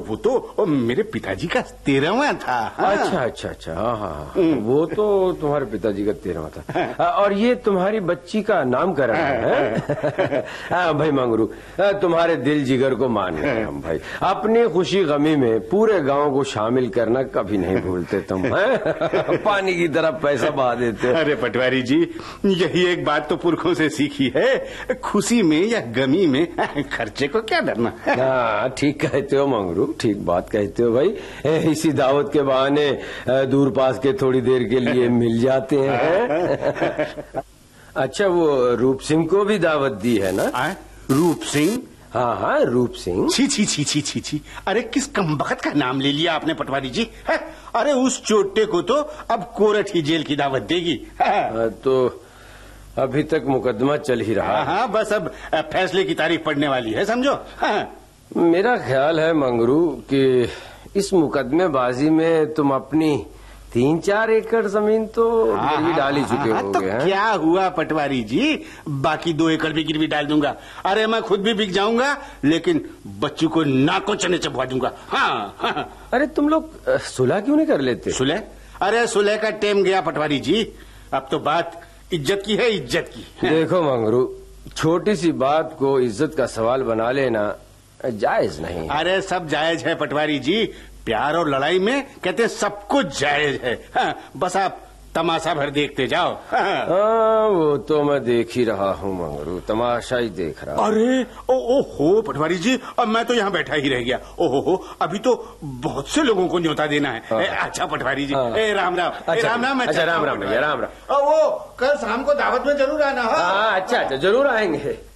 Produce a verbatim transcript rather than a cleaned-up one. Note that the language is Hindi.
वो तो वो मेरे पिताजी का तेरहवां था। हाँ। अच्छा अच्छा अच्छा, हाँ हाँ, वो तो तुम्हारे पिताजी का तेरहवां था। और ये तुम्हारी बच्ची का नामकरण है। हाँ भाई मंगरू, तुम्हारे दिल जिगर को मान गए हम भाई। अपनी खुशी गमी में पूरे गांव को शामिल करना कभी नहीं भूलते तुम। पानी की तरह पैसा बहा देते। अरे पटवारी जी, यही एक बात तो पुरखों से सीखी है, खुशी में या गमी में खर्चे को क्या डरना। हाँ ठीक कहते हो मंगरू, ठीक बात कहते हो भाई। इसी दावत के बहाने दूर पास के थोड़ी देर के लिए मिल जाते हैं। अच्छा, वो रूप सिंह को भी दावत दी है ना? आ? रूप सिंह? हाँ हाँ, रूप सिंह। छी छी छी छी छी छी, अरे किस कमबख्त का नाम ले लिया आपने पटवारी जी। है? अरे उस चोटे को तो अब कोर्ट ही जेल की दावत देगी। है? तो अभी तक मुकदमा चल ही रहा है। हाँ, बस अब फैसले की तारीख पड़ने वाली है, समझो। हाँ। मेरा ख्याल है मंगरू कि इस मुकदमेबाजी में तुम अपनी तीन चार एकड़ जमीन तो गिरवी डाल ही चुके हाँ, होगे। तो क्या हुआ पटवारी जी, बाकी दो एकड़ भी गिरवी डाल दूंगा। अरे मैं खुद भी बिक जाऊंगा, लेकिन बच्चों को नाकों चने चबवा दूंगा। हाँ, हाँ। अरे तुम लोग सुलह क्यों नहीं कर लेते? सुलह? अरे सुलह का टेम गया पटवारी जी, अब तो बात इज्जत की है, इज्जत की। देखो मंगरू, छोटी सी बात को इज्जत का सवाल बना लेना जायज नहीं। अरे सब जायज है पटवारी जी, प्यार और लड़ाई में कहते सब कुछ जायज है। हाँ, बस आप तमाशा भर देखते जाओ। हाँ, वो तो मैं देख ही रहा हूँ मंगरू, तमाशा ही देख रहा। अरे ओ, ओ हो पटवारी जी, अब मैं तो यहाँ बैठा ही रह गया। ओहो हो, अभी तो बहुत से लोगों को न्योता देना है। ए, अच्छा पटवारी जी, ए, राम राम। अच्छा, राम राम। अच्छा राम राम भैया, राम राम। वो कल शाम को दावत में जरूर आना। हाँ अच्छा अच्छा, जरूर आएंगे।